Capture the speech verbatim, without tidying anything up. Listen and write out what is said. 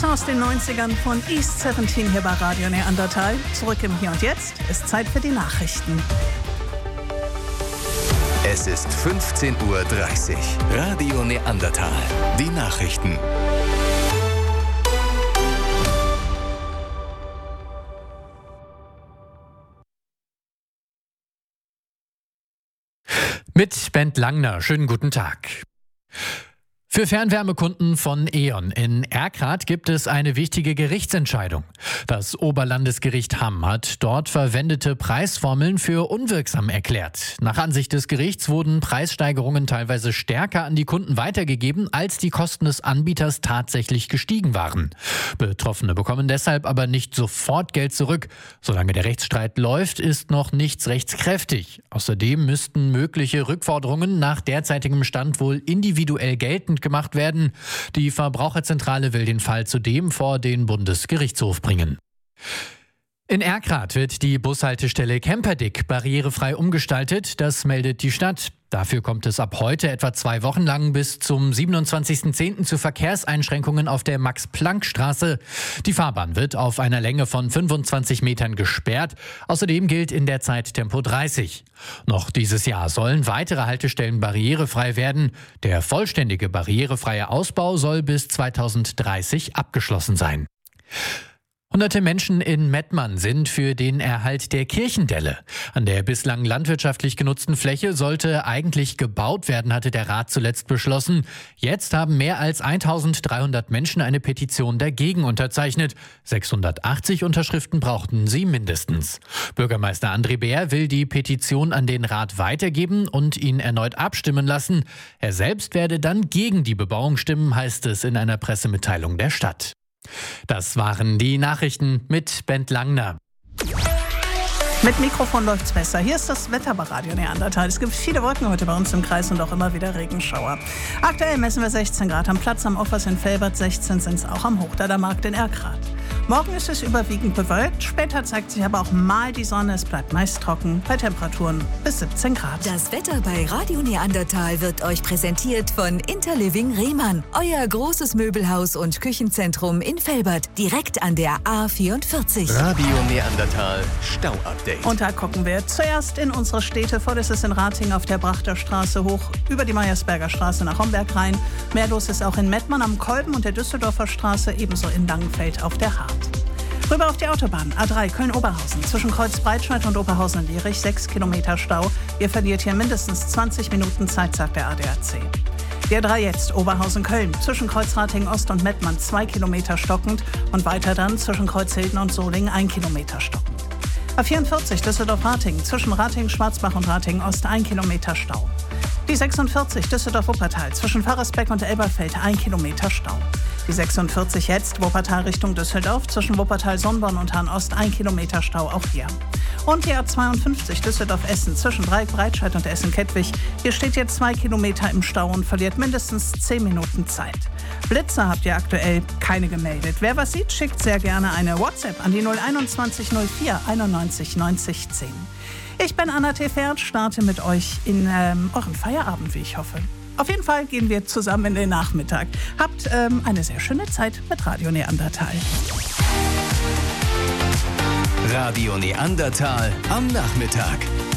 Hits aus den neunzigern von East siebzehn hier bei Radio Neandertal. Zurück im Hier und Jetzt ist Zeit für die Nachrichten. Es ist fünfzehn Uhr dreißig. Radio Neandertal. Die Nachrichten. Mit Bent Langner. Schönen guten Tag. Für Fernwärmekunden von E.ON in Erkrath gibt es eine wichtige Gerichtsentscheidung. Das Oberlandesgericht Hamm hat dort verwendete Preisformeln für unwirksam erklärt. Nach Ansicht des Gerichts wurden Preissteigerungen teilweise stärker an die Kunden weitergegeben, als die Kosten des Anbieters tatsächlich gestiegen waren. Betroffene bekommen deshalb aber nicht sofort Geld zurück. Solange der Rechtsstreit läuft, ist noch nichts rechtskräftig. Außerdem müssten mögliche Rückforderungen nach derzeitigem Stand wohl individuell geltend gemacht werden. Die Verbraucherzentrale will den Fall zudem vor den Bundesgerichtshof bringen. In Erkrath wird die Bushaltestelle Kemperdick barrierefrei umgestaltet, das meldet die Stadt. Dafür kommt es ab heute etwa zwei Wochen lang bis zum siebenundzwanzigsten zehnten zu Verkehrseinschränkungen auf der Max-Planck-Straße. Die Fahrbahn wird auf einer Länge von fünfundzwanzig Metern gesperrt. Außerdem gilt in der Zeit Tempo dreißig. Noch dieses Jahr sollen weitere Haltestellen barrierefrei werden. Der vollständige barrierefreie Ausbau soll bis zweitausenddreißig abgeschlossen sein. Hunderte Menschen in Mettmann sind für den Erhalt der Kirchendelle. An der bislang landwirtschaftlich genutzten Fläche sollte eigentlich gebaut werden, hatte der Rat zuletzt beschlossen. Jetzt haben mehr als eintausenddreihundert Menschen eine Petition dagegen unterzeichnet. sechshundertachtzig Unterschriften brauchten sie mindestens. Bürgermeister André Beer will die Petition an den Rat weitergeben und ihn erneut abstimmen lassen. Er selbst werde dann gegen die Bebauung stimmen, heißt es in einer Pressemitteilung der Stadt. Das waren die Nachrichten mit Bent Langner. Mit Mikrofon läuft's besser. Hier ist das Wetter bei Radio Neandertal. Es gibt viele Wolken heute bei uns im Kreis und auch immer wieder Regenschauer. Aktuell messen wir sechzehn Grad am Platz am Offers in Velbert, sechzehn sind es auch am Hochdadermarkt in Erkrath. Morgen ist es überwiegend bewölkt, später zeigt sich aber auch mal die Sonne. Es bleibt meist trocken bei Temperaturen bis siebzehn Grad. Das Wetter bei Radio Neandertal wird euch präsentiert von Interliving Rehmann. Euer großes Möbelhaus und Küchenzentrum in Velbert, direkt an der A vierundvierzig. Radio Neandertal Stau-Update. Und da gucken wir zuerst in unsere Städte. Voll ist es in Ratingen auf der Brachter Straße hoch über die Meyersberger Straße nach Homberg rein. Mehr los ist auch in Mettmann am Kolben und der Düsseldorfer Straße, ebenso in Langenfeld auf der Hart. Rüber auf die Autobahn A drei Köln-Oberhausen. Zwischen Kreuz Breitscheid und Oberhausen-Lierich sechs Kilometer Stau. Ihr verliert hier mindestens zwanzig Minuten Zeit, sagt der A D A C. Die A drei jetzt Oberhausen-Köln. Zwischen Kreuz Ratingen-Ost und Mettmann zwei Kilometer stockend. Und weiter dann zwischen Kreuz Hilden und Solingen ein Kilometer stockend. A vierundvierzig Düsseldorf-Ratingen. Zwischen Ratingen-Schwarzbach und Ratingen-Ost ein Kilometer Stau. Die sechsundvierzig Düsseldorf-Wuppertal. Zwischen Pfarrersbeck und Elberfeld ein Kilometer Stau. Die sechsundvierzig jetzt Wuppertal Richtung Düsseldorf. Zwischen Wuppertal-Sonnborn und Hahn-Ost ein Kilometer Stau auch hier. Und die A zweiundfünfzig Düsseldorf-Essen. Zwischen Breitscheid und Essen-Kettwig. Hier steht jetzt zwei Kilometer im Stau und verliert mindestens zehn Minuten Zeit. Blitze habt ihr aktuell keine gemeldet. Wer was sieht, schickt sehr gerne eine WhatsApp an die null einundzwanzig null vier einundneunzig neunzig zehn. Ich bin Anna Tefert, starte mit euch in ähm, euren Feierabend, wie ich hoffe. Auf jeden Fall gehen wir zusammen in den Nachmittag. Habt ähm, eine sehr schöne Zeit mit Radio Neandertal. Radio Neandertal am Nachmittag.